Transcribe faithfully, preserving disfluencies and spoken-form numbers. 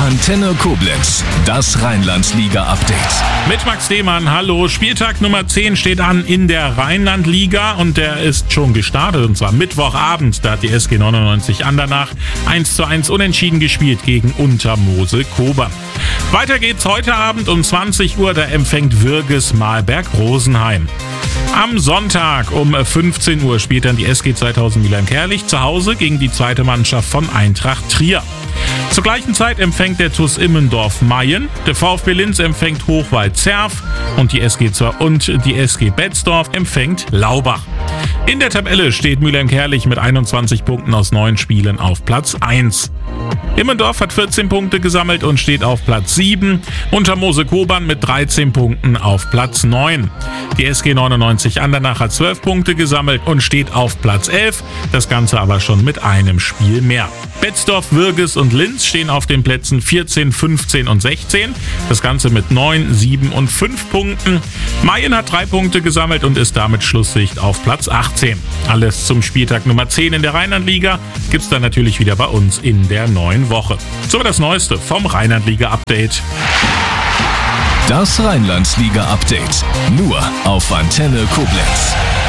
Antenne Koblenz, das Rheinland-Liga-Update. Mit Max Lehmann, hallo. Spieltag Nummer zehn steht an in der Rheinland-Liga und der ist schon gestartet, und zwar Mittwochabend. Da hat die S G neunundneunzig Andernach eins zu eins unentschieden gespielt gegen Untermose Kobern. Weiter geht's heute Abend um zwanzig Uhr, da empfängt Würges Malberg-Rosenheim. Am Sonntag um fünfzehn Uhr spielt dann die S G zweitausend Mülheim-Kärlich zu Hause gegen die zweite Mannschaft von Eintracht Trier. Zur gleichen Zeit empfängt der T U S Immendorf Mayen, der VfB Linz empfängt Hochwald-Zerf und die S G und die S G Betzdorf empfängt Laubach. In der Tabelle steht Mülheim-Kärlich mit einundzwanzig Punkten aus neun Spielen auf Platz eins. Immendorf hat vierzehn Punkte gesammelt und steht auf Platz sieben. Untermose Kobern mit dreizehn Punkten auf Platz neun. Die S G neunundneunzig Andernach hat zwölf Punkte gesammelt und steht auf Platz elf. Das Ganze aber schon mit einem Spiel mehr. Betzdorf, Würges und Linz stehen auf den Plätzen vierzehn, fünfzehn und sechzehn. Das Ganze mit neun, sieben und fünf Punkten. Mayen hat drei Punkte gesammelt und ist damit Schlusssicht auf Platz achtzehn. Alles zum Spieltag Nummer zehn in der Rheinland-Liga gibt's dann natürlich wieder bei uns in der neuen Woche. So das Neueste vom Rheinland-Liga-Update. Das Rheinland-Liga-Update. Nur auf Antenne Koblenz.